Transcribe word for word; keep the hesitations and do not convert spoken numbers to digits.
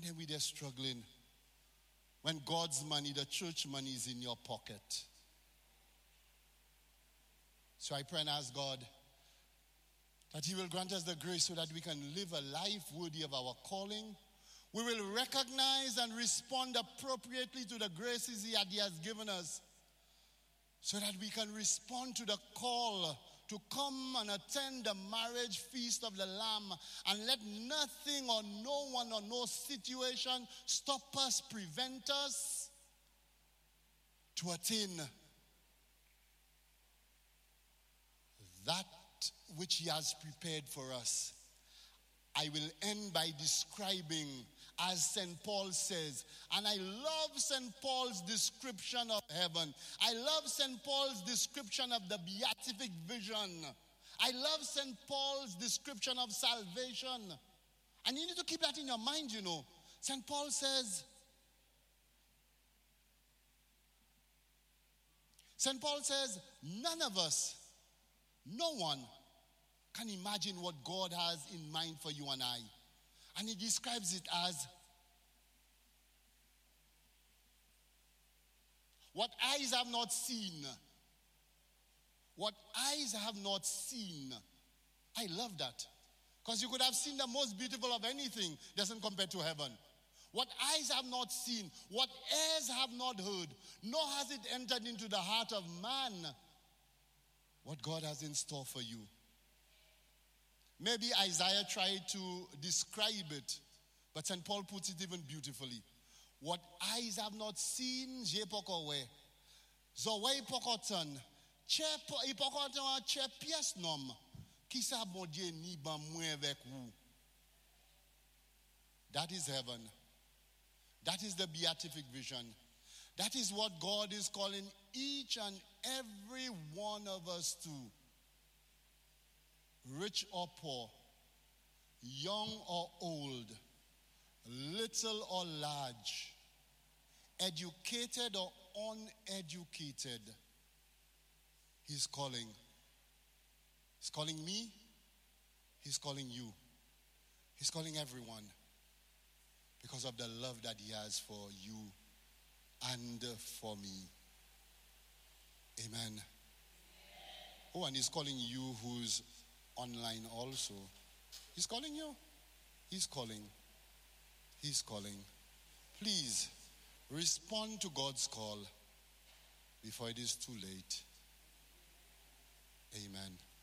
And then we there struggling. When God's money, the church money is in your pocket. So I pray and ask God that He will grant us the grace so that we can live a life worthy of our calling. We will recognize and respond appropriately to the graces He has given us so that we can respond to the call to come and attend the marriage feast of the Lamb, and let nothing or no one or no situation stop us, prevent us to attain that which He has prepared for us. I will end by describing, as Saint Paul says, and I love Saint Paul's description of heaven. I love Saint Paul's description of the beatific vision. I love Saint Paul's description of salvation. And you need to keep that in your mind, you know. Saint Paul says, Saint Paul says, none of us, no one can imagine what God has in mind for you and I. And he describes it as what eyes have not seen. What eyes have not seen. I love that. Because you could have seen the most beautiful of anything, doesn't compare to heaven. What eyes have not seen, what ears have not heard, nor has it entered into the heart of man what God has in store for you. Maybe Isaiah tried to describe it, but Saint Paul puts it even beautifully. What eyes have not seen, je pokowe. Zowe pokoton, che pokoton che pies nom, ki sa bodye ni ban mwen vek wou. That is heaven. That is the beatific vision. That is what God is calling each and every one of us to. Rich or poor, young or old, little or large, educated or uneducated, He's calling. He's calling me. He's calling you. He's calling everyone because of the love that He has for you and for me. Amen. Oh, and He's calling you who's online also. He's calling you. He's calling. He's calling. Please respond to God's call before it is too late. Amen.